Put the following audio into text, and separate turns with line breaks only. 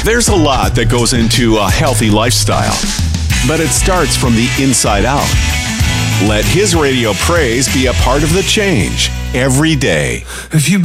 There's a lot that goes into a healthy lifestyle, but it starts from the inside out. Let his radio praise be a part of the change every day.
If you